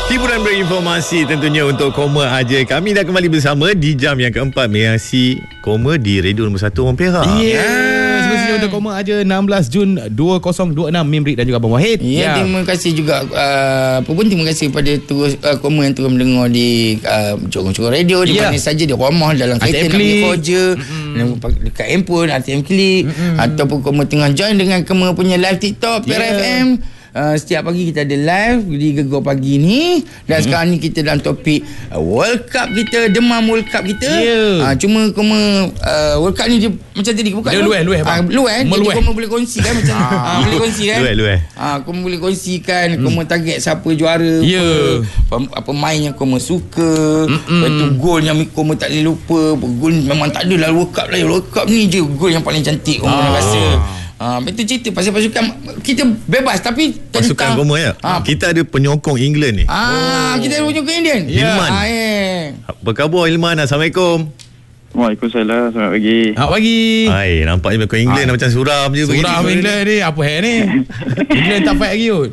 Hiburan berinformasi tentunya untuk Koma Aja. Kami dah kembali bersama di jam yang keempat mengisi Koma di Radio Nombor 1 Orang Perak. Semestinya untuk Koma Aja 16 Jun 2026 Mimrik dan juga Abang Wahid. Terima kasih juga terima kasih kepada terus Koma yang terus mendengar di corong-corong radio di mana saja, di rumah, dalam kereta nak pergi kerja, dekat handphone, ATM Klik, ataupun Koma tengah join dengan Koma punya live TikTok PRFM. Setiap pagi kita ada live di Gegar Pagi ni. Dan sekarang ni kita dalam topik World Cup kita, demam World Cup kita. Cuma Koma World Cup ni dia macam tadi bukan dia lueh jadi Koma boleh kongsikan macam boleh kongsikan. Koma boleh kongsikan Koma target siapa juara, pemain yang Koma suka, lepas tu gol yang Koma tak boleh lupa. Gol memang tak adalah World Cup lah, World Cup ni je gol yang paling cantik Koma rasa. Betul cerita pasal pasukan kita bebas tapi pasukan Koma ya. Kita ada penyokong England ni. Kita ada penyokong England. Hilman. Apa khabar Hilman? Assalamualaikum. Waalaikumsalam. Selamat pagi. Selamat pagi. Nampaknya penyokong England macam suram je begini. Suram England ni. Apa hal ni? England tak fight lagi kot.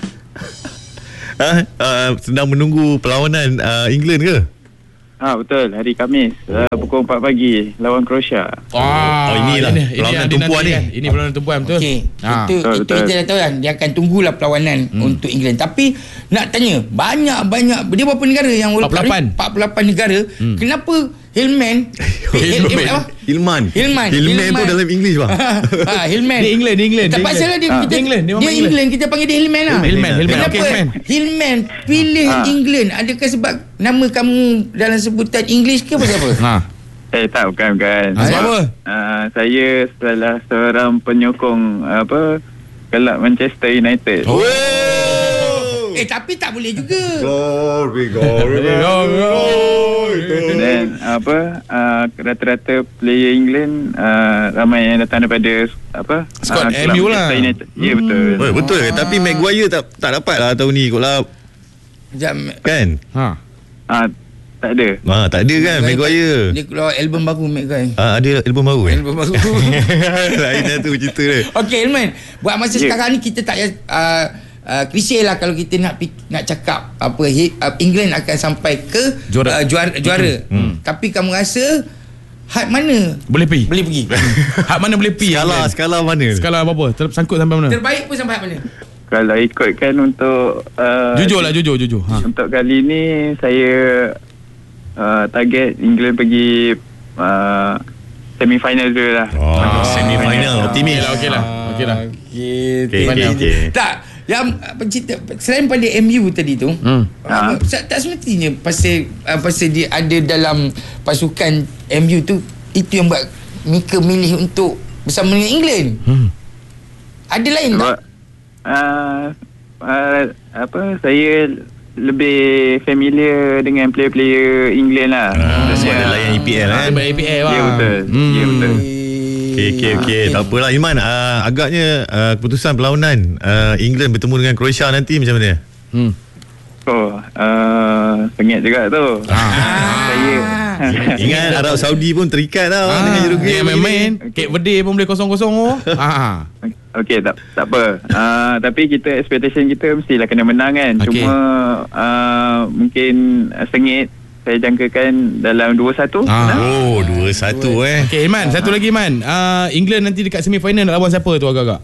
Sedang menunggu perlawanan England ke? Betul, hari Khamis pukul 4 pagi lawan Croatia. Inilah perlawanan tumpuan ni. Ini perlawanan tumpuan betul. Itu kita dah tahu kan. Dia akan tunggulah perlawanan untuk England. Tapi nak tanya, banyak dia berapa negara yang World Cup ni? 48 negara. Kenapa Hilman tu dalam English bang. Hilman. Dia England. Tak pasal dia England. Kita panggil dia Hilman lah. Kenapa Hilman pilih England? Adakah sebab nama kamu dalam sebutan English ke pasal apa? Tak, bukan. Siapa? Saya salah seorang penyokong kelab Manchester United. Tapi tak boleh juga. Glory. Dan rata-rata player England ramai yang datang daripada squad MU lah. Ya, betul. Betul. Tapi Maguire tak dapat lah tahun ni kot lah. Kan? Tak ada. Tak ada kan Maguire. Dia keluar album baru Maguire. Ada album baru Album baru. Lain dah tu cerita dia. Okey Hilman, buat masa sekarang ni kita tak klise lah kalau kita nak cakap England akan sampai ke juara. Tapi kamu rasa had mana boleh pergi? Had mana boleh pergi? Skala mana? Skala apa? Tersangkut sampai mana? Terbaik pun sampai had mana? Kalau ikutkan untuk jujur. Untuk kali ni saya target England pergi semi-final dulu lah. Semi-final optimis. Okey lah. Tak, yang cerita selain pada MU tadi tu, tak semestinya pasal dia ada dalam pasukan MU tu, itu yang buat Mika milih untuk bersama dengan England. Ada lain tak? Saya lebih familiar dengan player-player England lah. Sebab ada layan EPL kan? EPL lah. Ya betul. Okey. Tak apalah Iman. Agaknya keputusan perlawanan England bertemu dengan Croatia nanti macam mana? Sengit juga tu. Saya ingat Arab Saudi pun terikat tau dengan Uruguay. Main Cape Verde pun boleh 0-0 Okey, tak apa. Tapi kita expectation kita mestilah kena menang kan. Cuma mungkin sengit. Saya jangkakan dalam 2-1. 2-1 Okey Iman, satu lagi Iman. England nanti dekat semi final nak lawan siapa tu agak-agak?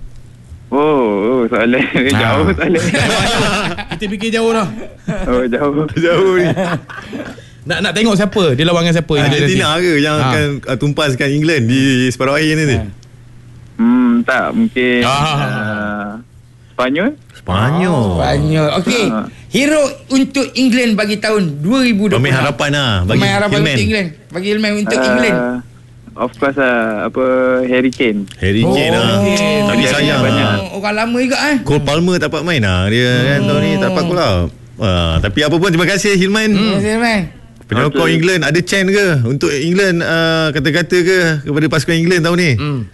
Soalan jauh soalan. Kita fikir jauh dah. Jauh ni. Nak tengok siapa dia lawan dengan siapa? Argentina ke yang akan tumpaskan England di separuh akhir nanti? Tak, mungkin Spanyol. Okey. Hero untuk England bagi tahun 2020. Pemain harapan lah bagi untuk England. Bagi Hilman untuk England. Of course Harry Kane lah. Tapi sayang banyak. Orang lama juga Cole Palmer tak dapat main lah dia kan tahun ni, tak dapat lah. Tapi apa pun terima kasih Hilman. Penyokong England, ada chance ke untuk England kata-kata ke kepada pasukan England tahun ni?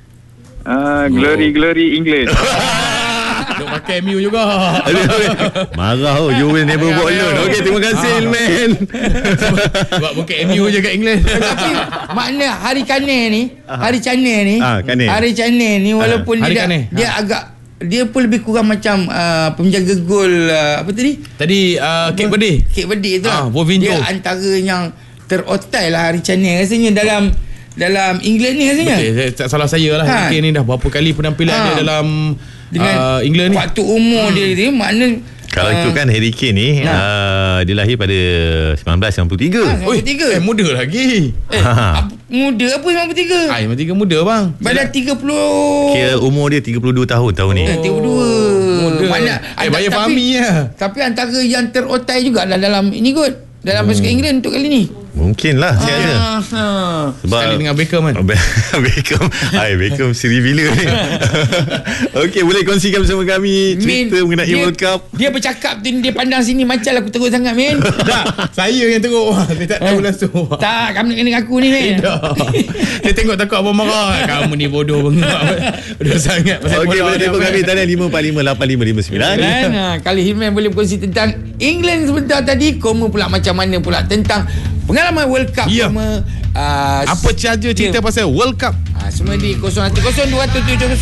Glory England. Duk pakai MU juga. Marah you will never walk alone. Okey, terima kasih Hilman. Sebab bukan MU je kat England. Tapi makna Hari Kane ni, Hari Cane ni Kane walaupun dia agak dia pun lebih kurang macam penjaga gol apa tadi? Tadi Kek Berde. Kek Berde tu lah. Bovinho. Dia antara yang terotai lah Harry Kane rasanya dalam England ni rasanya. Betul, tak salah saya lah. Kane ni dah berapa kali penampilan dia dalam England ni. Waktu umur dia makna kalau itu kan Harry Kane ni dia lahir pada 1993. 93. Muda lagi. Muda apa 93? 93 muda bang. Badan 30. Kira umur dia 32 tahun ni. 32. Muda. Mana bayar Fahmi lah. Tapi antara yang terotai jugalah dalam ini kot. Dalam pasukan England untuk kali ni. Mungkin lah saya rasa. Sebab sekali dengan Beckham kan. Beckham seri bila ni. Okey, boleh kongsikan bersama kami cerita mengenai World Cup. Dia bercakap tu, dia pandang sini macam aku teruk sangat men. Tak, saya yang teruk. Dia tak tahu langsung. Tak, kamu nak kena aku ni men. Dia tengok takut abang marah. Kamu ni bodoh bengak. Bodoh sangat. Okey, boleh telefon kami talian 5458559. Kali Hilman boleh berkongsi tentang England sebentar tadi. Koma pula macam mana pula tentang pengalaman World Cup. Apa saja cerita pasal World Cup. Semua di 010 277